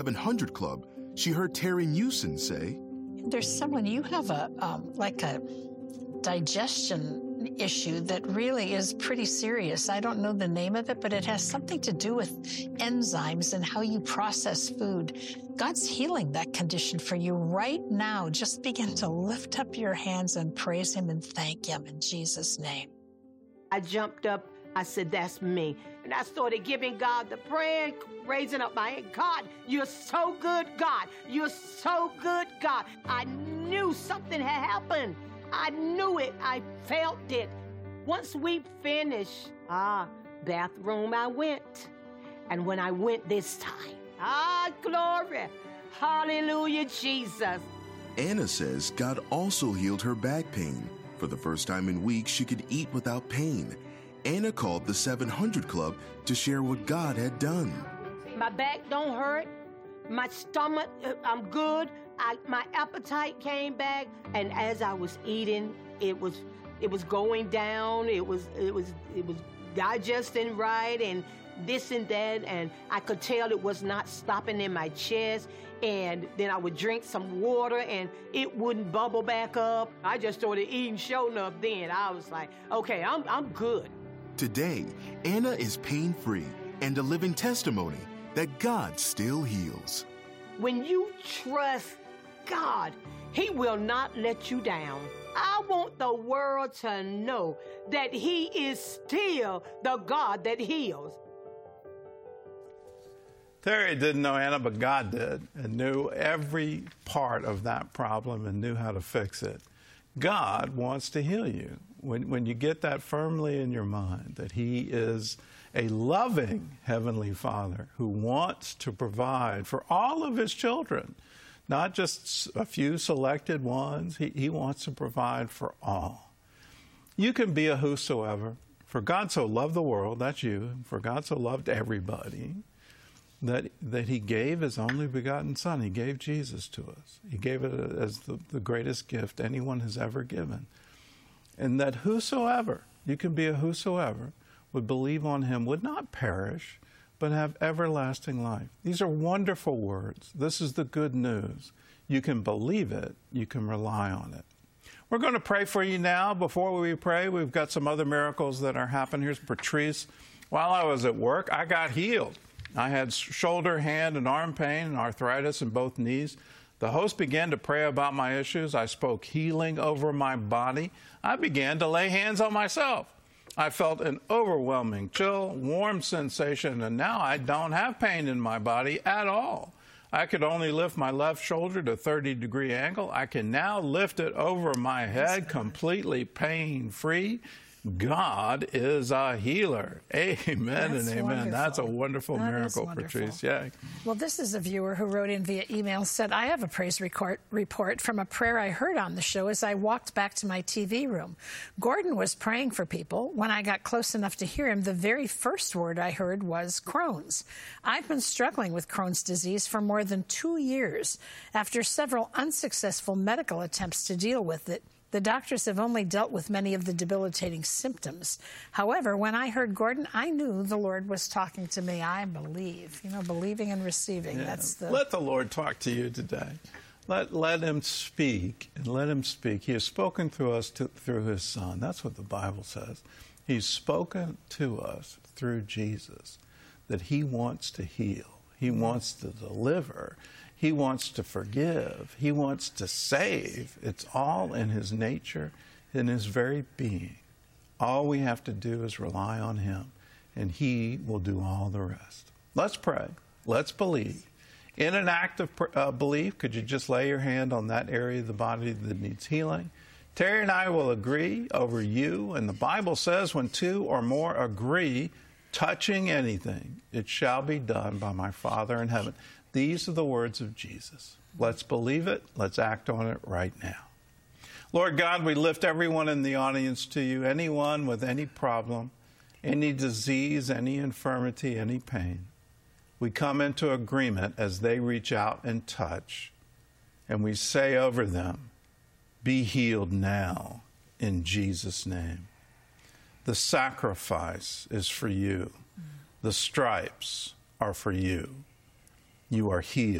700 Club, she heard Terry Newson say, "There's someone, you have like a digestion issue that really is pretty serious. I don't know the name of it, but it has something to do with enzymes and how you process food. God's healing that condition for you right now. Just begin to lift up your hands and praise Him and thank Him in Jesus' name." I jumped up. I said, "That's me." And I started giving God the prayer, raising up my hand. "God, you're so good, God. You're so good, God." I knew something had happened. I knew it. I felt it. Once we finished, bathroom I went. And when I went this time, glory. Hallelujah, Jesus. Anna says God also healed her back pain. For the first time in weeks, she could eat without pain. Anna called the 700 Club to share what God had done. My back don't hurt. My stomach, I'm good. My appetite came back, and as I was eating, it was going down. It was digesting right, and this and that, and I could tell it was not stopping in my chest. And then I would drink some water, and it wouldn't bubble back up. I just started eating, sure enough. Then I was like, okay, I'm good. Today, Anna is pain-free and a living testimony that God still heals. When you trust God, He will not let you down. I want the world to know that He is still the God that heals. Terry didn't know Anna, but God did, and knew every part of that problem and knew how to fix it. God wants to heal you. When you get that firmly in your mind, that He is a loving Heavenly Father who wants to provide for all of His children, not just a few selected ones. He wants to provide for all. You can be a whosoever. For God so loved the world, that's you. For God so loved everybody, that He gave His only begotten Son. He gave Jesus to us. He gave it as the greatest gift anyone has ever given. And that whosoever, you can be a whosoever, would believe on Him would not perish, but have everlasting life. These are wonderful words. This is the good news. You can believe it. You can rely on it. We're going to pray for you now. Before we pray, we've got some other miracles that are happening. Here's Patrice. While I was at work, I got healed. I had shoulder, hand, and arm pain and arthritis in both knees. The host began to pray about my issues. I spoke healing over my body. I began to lay hands on myself. I felt an overwhelming chill, warm sensation, and now I don't have pain in my body at all. I could only lift my left shoulder to a 30-degree angle. I can now lift it over my head completely pain-free. God is a healer. Amen and amen. Wonderful. That's a wonderful miracle, Patrice. Yeah. Well, this is a viewer who wrote in via email, said, "I have a praise report from a prayer I heard on the show as I walked back to my TV room. Gordon was praying for people. When I got close enough to hear him, the very first word I heard was Crohn's. I've been struggling with Crohn's disease for more than 2 years. After several unsuccessful medical attempts to deal with it, the doctors have only dealt with many of the debilitating symptoms. However, when I heard Gordon, I knew the Lord was talking to me. I believe, believing and receiving. Yeah. Let the Lord talk to you today. Let Him speak, and let Him speak. He has spoken through us through His Son. That's what the Bible says. He's spoken to us through Jesus, that He wants to heal. He wants to deliver. He wants to forgive. He wants to save. It's all in His nature, in His very being. All we have to do is rely on Him, and He will do all the rest. Let's pray. Let's believe. In an act of belief, could you just lay your hand on that area of the body that needs healing? Terry and I will agree over you, and the Bible says when two or more agree, touching anything, it shall be done by my Father in heaven. These are the words of Jesus. Let's believe it. Let's act on it right now. Lord God, we lift everyone in the audience to you, anyone with any problem, any disease, any infirmity, any pain. We come into agreement as they reach out and touch, and we say over them, be healed now in Jesus' name. The sacrifice is for you. The stripes are for you. you are healed.